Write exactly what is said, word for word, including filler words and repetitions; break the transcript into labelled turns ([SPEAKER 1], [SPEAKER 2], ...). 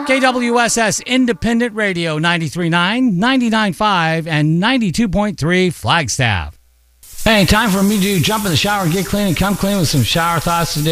[SPEAKER 1] K W S S Independent Radio, ninety-three point nine, ninety-nine point five, and ninety-two point three Flagstaff. Hey, time for me to jump in the shower, get clean, and come clean with some shower thoughts today.